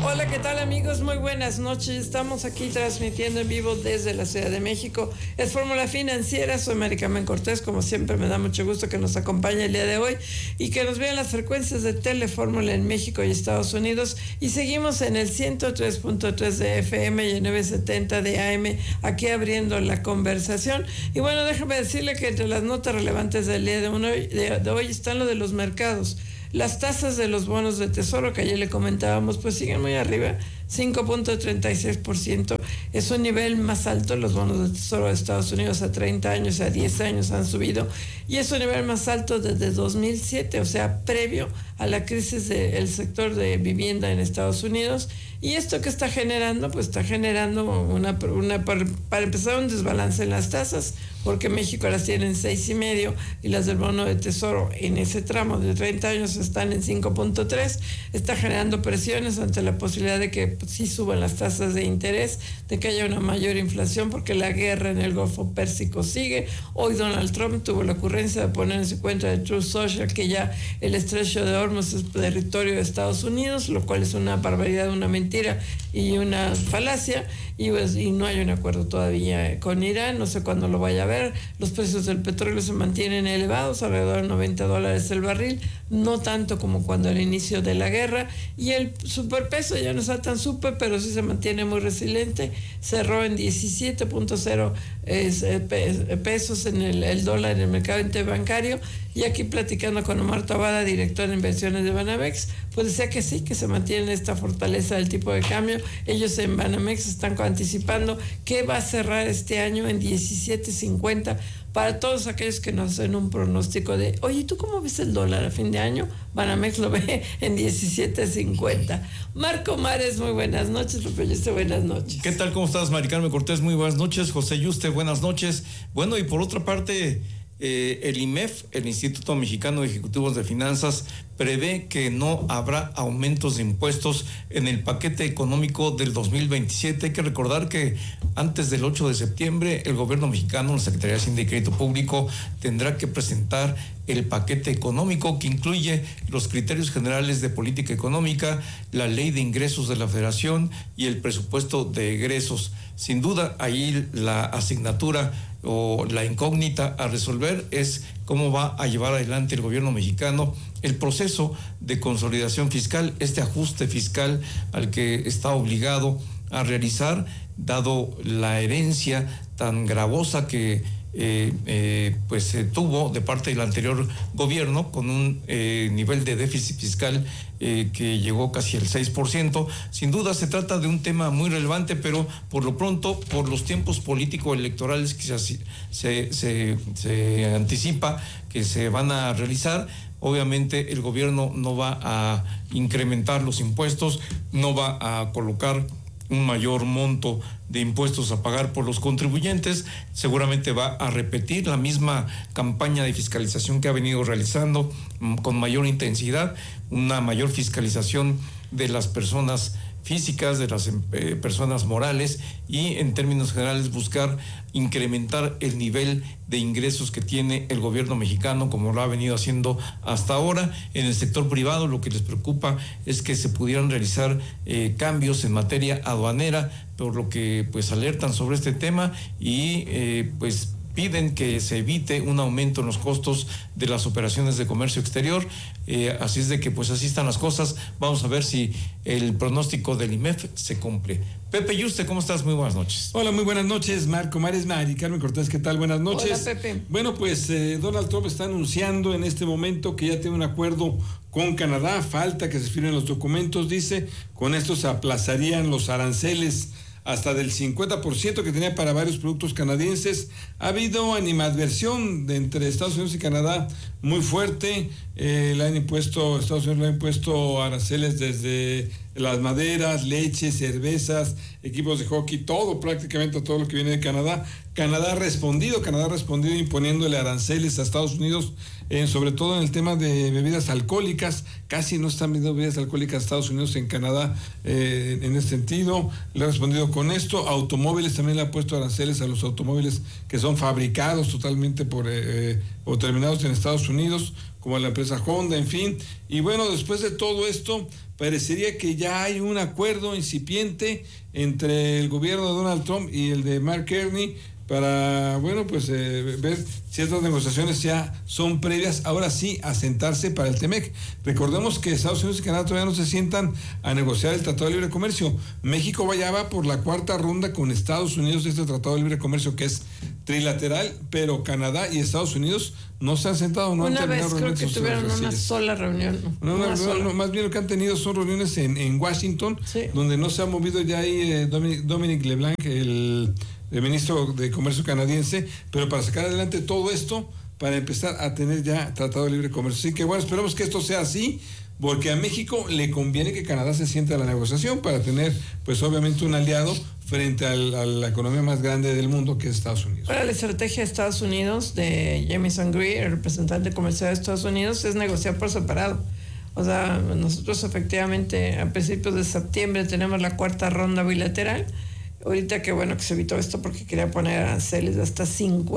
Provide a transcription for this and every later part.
Hola, ¿qué tal amigos? Muy buenas noches. Estamos aquí transmitiendo en vivo desde la Ciudad de México. Es Fórmula Financiera, soy Maricarmen Cortés. Como siempre me da mucho gusto que nos acompañe el día de hoy y que nos vean las frecuencias de Telefórmula en México y Estados Unidos. Y seguimos en el 103.3 de FM y el 970 de AM, aquí abriendo la conversación. Y bueno, déjame decirle que entre las notas relevantes del día de hoy están lo de los mercados. Las tasas de los bonos de tesoro que ayer le comentábamos, pues siguen muy arriba, 5.36%. Es un nivel más alto. Los bonos de tesoro de Estados Unidos a 30 años, a 10 años han subido, y es un nivel más alto desde 2007, o sea, previo a la crisis del sector de vivienda en Estados Unidos. Y esto que está generando, pues está generando para empezar, un desbalance en las tasas, porque México las tiene en 6.5 y las del bono de tesoro en ese tramo de 30 años están en 5.3. Está generando presiones ante la posibilidad de que pues, sí suban las tasas de interés, de que haya una mayor inflación, porque la guerra en el Golfo Pérsico sigue. Hoy Donald Trump tuvo la ocurrencia de poner en su cuenta de Truth Social que ya el estrecho de Hormuz es territorio de Estados Unidos, lo cual es una barbaridad, una mentira y una falacia, y no hay un acuerdo todavía con Irán. No sé cuándo lo vaya a ver. Los precios del petróleo se mantienen elevados, alrededor de $90 el barril, no tanto como cuando al inicio de la guerra, y el superpeso ya no está tan super, pero sí se mantiene muy resiliente. Cerró en 17.0 pesos en el dólar en el mercado interbancario. Y aquí platicando con Omar Tabada, director de inversiones de Banamex, pues decía que sí, que se mantiene esta fortaleza del tipo de cambio. Ellos en Banamex están anticipando que va a cerrar este año en 17.50. Para todos aquellos que nos hacen un pronóstico de, oye, ¿tú cómo ves el dólar a fin de año? Banamex lo ve en 17.50. Marco Mares, muy buenas noches. Pepe Yuste, buenas noches. ¿Qué tal? ¿Cómo estás, Maricarmen Cortés? Muy buenas noches. José Yuste, buenas noches. Bueno, y por otra parte, el IMEF, el Instituto Mexicano de Ejecutivos de Finanzas, prevé que no habrá aumentos de impuestos en el paquete económico del 2027. Hay que recordar que antes del 8 de septiembre el gobierno mexicano, la Secretaría de Hacienda y Crédito Público, tendrá que presentar el paquete económico que incluye los criterios generales de política económica, la ley de ingresos de la Federación y el presupuesto de egresos. Sin duda, ahí la asignatura o la incógnita a resolver es cómo va a llevar adelante el gobierno mexicano el proceso de consolidación fiscal, este ajuste fiscal al que está obligado a realizar, dado la herencia tan gravosa que pues se tuvo de parte del anterior gobierno, con un nivel de déficit fiscal que llegó casi al 6%. Sin duda se trata de un tema muy relevante, pero por lo pronto, por los tiempos político-electorales que se anticipa que se van a realizar, obviamente el gobierno no va a incrementar los impuestos, no va a colocar un mayor monto de impuestos a pagar por los contribuyentes. Seguramente va a repetir la misma campaña de fiscalización que ha venido realizando con mayor intensidad, una mayor fiscalización de las personas físicas, de las personas morales, y en términos generales buscar incrementar el nivel de ingresos que tiene el gobierno mexicano, como lo ha venido haciendo hasta ahora. En el sector privado lo que les preocupa es que se pudieran realizar cambios en materia aduanera, por lo que pues alertan sobre este tema y pues piden que se evite un aumento en los costos de las operaciones de comercio exterior. Así es de que pues así están las cosas. Vamos a ver si el pronóstico del IMEF se cumple. Pepe Yuste, ¿cómo estás? Muy buenas noches. Hola, muy buenas noches, Marco Mares, Maricarmen Cortés, ¿qué tal? Buenas noches. Hola, Pepe. Bueno, pues Donald Trump está anunciando en este momento que ya tiene un acuerdo con Canadá. Falta que se firmen los documentos, dice. Con esto se aplazarían los aranceles hasta del 50% que tenía para varios productos canadienses. Ha habido animadversión entre Estados Unidos y Canadá muy fuerte. Estados Unidos le ha impuesto aranceles desde las maderas, leche, cervezas, equipos de hockey, todo, prácticamente todo lo que viene de Canadá. Canadá ha respondido imponiéndole aranceles a Estados Unidos, sobre todo en el tema de bebidas alcohólicas. Casi no están vendiendo bebidas alcohólicas a Estados Unidos en Canadá, en ese sentido. Le ha respondido con esto. Automóviles también le ha puesto aranceles a los automóviles que son fabricados totalmente o terminados en Estados Unidos, como la empresa Honda, en fin. Y bueno, después de todo esto, parecería que ya hay un acuerdo incipiente entre el gobierno de Donald Trump y el de Mark Carney para, bueno, pues ver si estas negociaciones ya son previas, ahora sí, a sentarse para el TEMEC. Recordemos que Estados Unidos y Canadá todavía no se sientan a negociar el Tratado de Libre Comercio. México ya va por la cuarta ronda con Estados Unidos de este Tratado de Libre Comercio, que es trilateral, pero Canadá y Estados Unidos no se han sentado, no han terminado reuniones. Creo que tuvieron una sola reunión. No, más bien lo que han tenido son reuniones en Washington, sí, donde no se ha movido ya ahí Dominic LeBlanc, el ministro de Comercio canadiense, pero para sacar adelante todo esto, para empezar a tener ya Tratado de Libre Comercio. Así que bueno, esperemos que esto sea así, porque a México le conviene que Canadá se siente a la negociación para tener, pues obviamente, un aliado frente a la economía más grande del mundo, que es Estados Unidos. Para la estrategia de Estados Unidos, de Jamieson Greer, el representante comercial de Estados Unidos, es negociar por separado. O sea, nosotros efectivamente a principios de septiembre tenemos la cuarta ronda bilateral. Ahorita que bueno que se evitó esto porque quería poner aranceles de hasta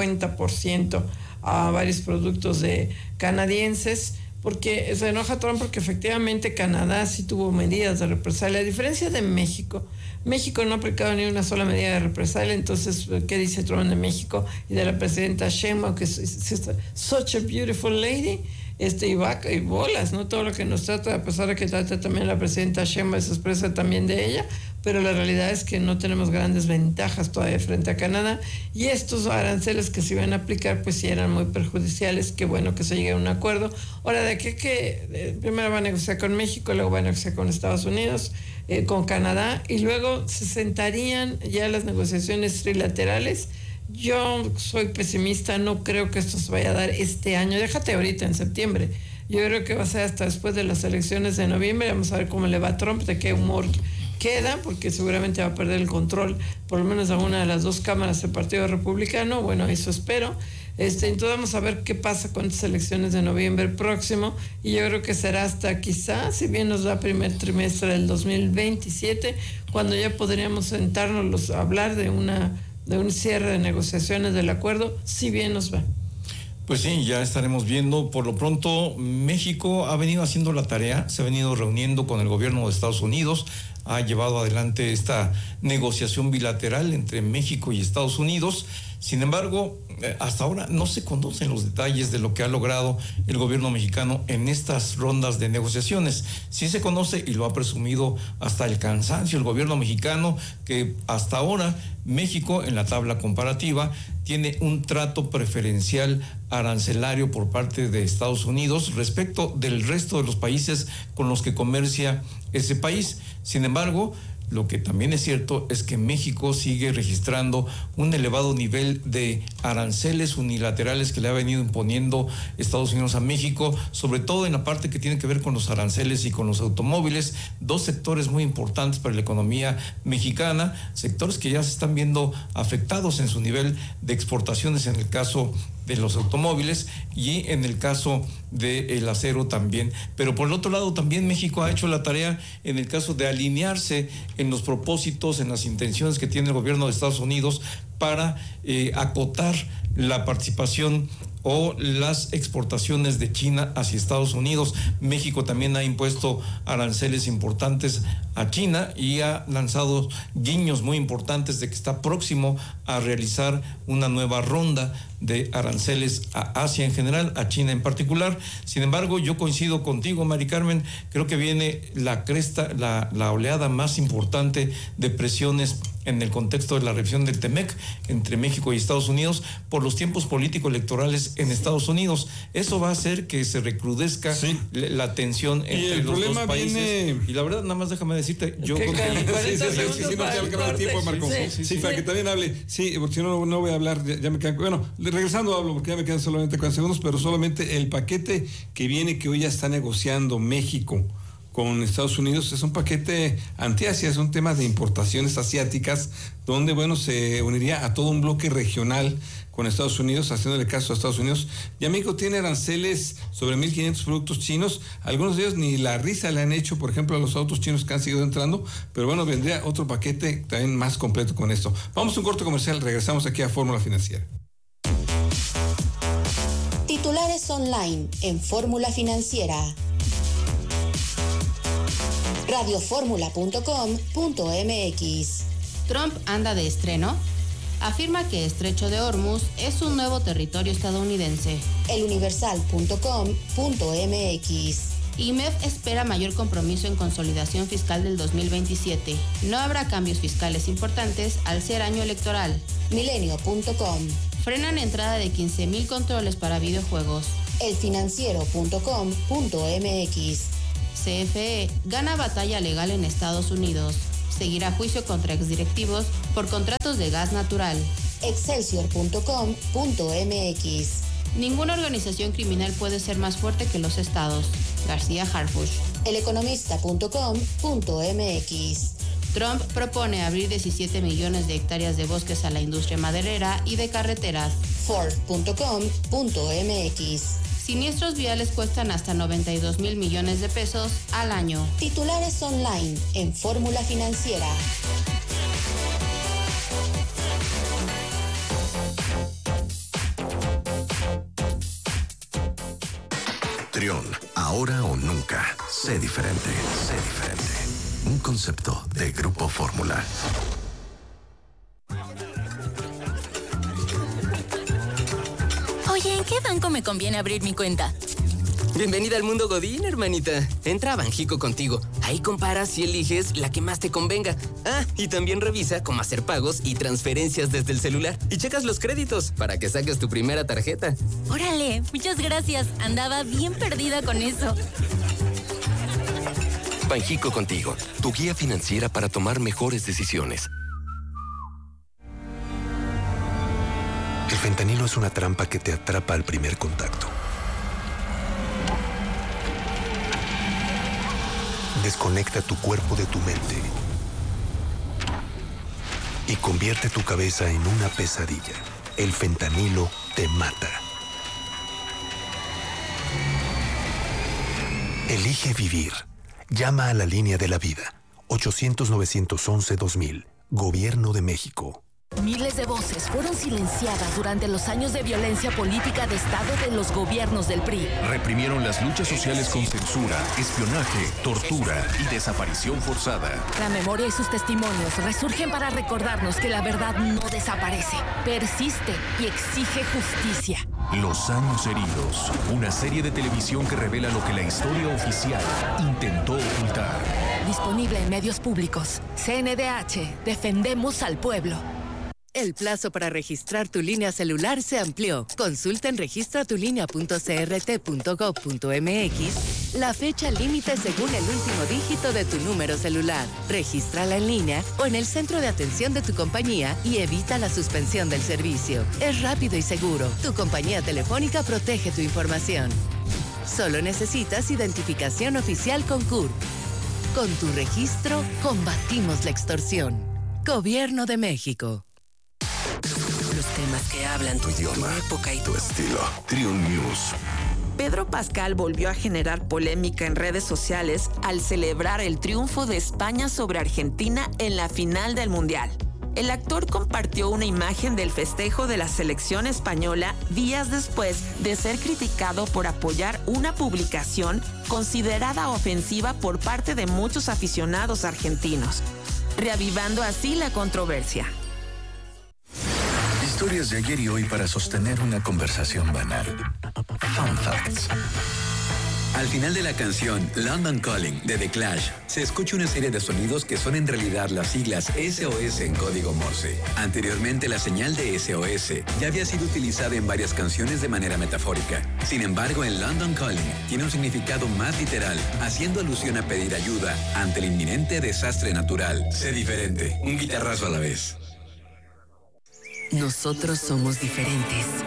50% a varios productos canadienses, porque se enoja Trump porque efectivamente Canadá sí tuvo medidas de represalia, a diferencia de México. México no ha aplicado ni una sola medida de represalia. Entonces, ¿qué dice Trump de México y de la presidenta Sheinbaum, que es such a beautiful lady? Y bolas, ¿no? Todo lo que nos trata, a pesar de que trata también la presidenta Sheinbaum, se expresa también de ella, pero la realidad es que no tenemos grandes ventajas todavía frente a Canadá, y estos aranceles que se iban a aplicar pues sí eran muy perjudiciales. Qué bueno que se llegue a un acuerdo. Ahora, de que primero va a negociar con México, luego va a negociar con Estados Unidos, con Canadá, y luego se sentarían ya las negociaciones trilaterales. Yo soy pesimista, no creo que esto se vaya a dar este año, déjate ahorita en septiembre. Yo creo que va a ser hasta después de las elecciones de noviembre. Vamos a ver cómo le va a Trump, de qué humor queda, porque seguramente va a perder el control, por lo menos a una de las dos cámaras del Partido Republicano. Bueno, eso espero. Entonces vamos a ver qué pasa con estas elecciones de noviembre próximo, y yo creo que será hasta quizás, si bien nos da primer trimestre del 2027, cuando ya podríamos sentarnos a hablar de un cierre de negociaciones del acuerdo, si bien nos va. Pues sí, ya estaremos viendo. Por lo pronto, México ha venido haciendo la tarea, se ha venido reuniendo con el gobierno de Estados Unidos, ha llevado adelante esta negociación bilateral entre México y Estados Unidos. Sin embargo, hasta ahora no se conocen los detalles de lo que ha logrado el gobierno mexicano en estas rondas de negociaciones. Sí se conoce, y lo ha presumido hasta el cansancio el gobierno mexicano, que hasta ahora México, en la tabla comparativa, tiene un trato preferencial arancelario por parte de Estados Unidos respecto del resto de los países con los que comercia ese país. Sin embargo, lo que también es cierto es que México sigue registrando un elevado nivel de aranceles unilaterales que le ha venido imponiendo Estados Unidos a México, sobre todo en la parte que tiene que ver con los aranceles y con los automóviles, dos sectores muy importantes para la economía mexicana, sectores que ya se están viendo afectados en su nivel de exportaciones en el caso de los automóviles y en el caso del acero también. Pero por el otro lado también México ha hecho la tarea en el caso de alinearse en los propósitos, en las intenciones que tiene el gobierno de Estados Unidos para acotar la participación o las exportaciones de China hacia Estados Unidos. México también ha impuesto aranceles importantes a China y ha lanzado guiños muy importantes de que está próximo a realizar una nueva ronda de aranceles a Asia en general, a China en particular. Sin embargo, yo coincido contigo, Mari Carmen, creo que viene la cresta, la oleada más importante de presiones en el contexto de la revisión del TEMEC entre México y Estados Unidos por los tiempos político-electorales en Estados Unidos. Eso va a hacer que se recrudezca la tensión entre los dos países. Y la verdad, nada más déjame decirte, yo creo que para que también hable. Sí, porque si no, no voy a hablar, ya me quedan. Bueno, regresando hablo porque ya me quedan solamente 4 segundos, pero solamente el paquete que viene, que hoy ya está negociando México con Estados Unidos, es un paquete anti-Asia, es un tema de importaciones asiáticas, donde, bueno, se uniría a todo un bloque regional con Estados Unidos, haciéndole caso a Estados Unidos. Ya México tiene aranceles sobre 1,500 productos chinos, algunos de ellos ni la risa le han hecho, por ejemplo, a los autos chinos que han seguido entrando, pero bueno, vendría otro paquete también más completo con esto. Vamos a un corte comercial, regresamos aquí a Fórmula Financiera. Titulares online en Fórmula Financiera. radioformula.com.mx. Trump anda de estreno. Afirma que Estrecho de Hormuz es un nuevo territorio estadounidense. eluniversal.com.mx. IMEF espera mayor compromiso en consolidación fiscal del 2027. No habrá cambios fiscales importantes al ser año electoral. Milenio.com. Frenan entrada de 15,000 controles para videojuegos. elfinanciero.com.mx. CFE gana batalla legal en Estados Unidos. Seguirá juicio contra exdirectivos por contratos de gas natural. Excelsior.com.mx. Ninguna organización criminal puede ser más fuerte que los estados. García Harfuch. Eleconomista.com.mx. Trump propone abrir 17 millones de hectáreas de bosques a la industria maderera y de carreteras. Ford.com.mx. Siniestros viales cuestan hasta 92,000 millones de pesos al año. Titulares online en Fórmula Financiera. Trión, ahora o nunca. Sé diferente, sé diferente. Un concepto de Grupo Fórmula. Oye, ¿en qué banco me conviene abrir mi cuenta? Bienvenida al mundo Godín, hermanita. Entra a Banjico Contigo. Ahí comparas y eliges la que más te convenga. Ah, y también revisa cómo hacer pagos y transferencias desde el celular. Y checas los créditos para que saques tu primera tarjeta. Órale, muchas gracias. Andaba bien perdida con eso. Banjico Contigo, tu guía financiera para tomar mejores decisiones. El fentanilo es una trampa que te atrapa al primer contacto. Desconecta tu cuerpo de tu mente y convierte tu cabeza en una pesadilla. El fentanilo te mata. Elige vivir. Llama a la línea de la vida. 800-911-2000. Gobierno de México. Miles de voces fueron silenciadas durante los años de violencia política de Estado de los gobiernos del PRI. Reprimieron las luchas sociales con censura, espionaje, tortura y desaparición forzada. La memoria y sus testimonios resurgen para recordarnos que la verdad no desaparece, persiste y exige justicia. Los años heridos, una serie de televisión que revela lo que la historia oficial intentó ocultar. Disponible en medios públicos. CNDH, defendemos al pueblo. El plazo para registrar tu línea celular se amplió. Consulta en registratulínea.crt.gov.mx la fecha límite según el último dígito de tu número celular. Regístrala en línea o en el centro de atención de tu compañía y evita la suspensión del servicio. Es rápido y seguro. Tu compañía telefónica protege tu información. Solo necesitas identificación oficial con CURP. Con tu registro, combatimos la extorsión. Gobierno de México. Los temas que hablan tu idioma, tu época y tu estilo. Trión News. Pedro Pascal volvió a generar polémica en redes sociales al celebrar el triunfo de España sobre Argentina en la final del Mundial. El actor compartió una imagen del festejo de la selección española días después de ser criticado por apoyar una publicación considerada ofensiva por parte de muchos aficionados argentinos, reavivando así la controversia. Historias de ayer y hoy para sostener una conversación banal. Fun Facts. Al final de la canción London Calling de The Clash, se escucha una serie de sonidos que son en realidad las siglas SOS en código Morse. Anteriormente, la señal de SOS ya había sido utilizada en varias canciones de manera metafórica. Sin embargo, en London Calling tiene un significado más literal, haciendo alusión a pedir ayuda ante el inminente desastre natural. Sé diferente, un guitarrazo a la vez. Nosotros somos diferentes.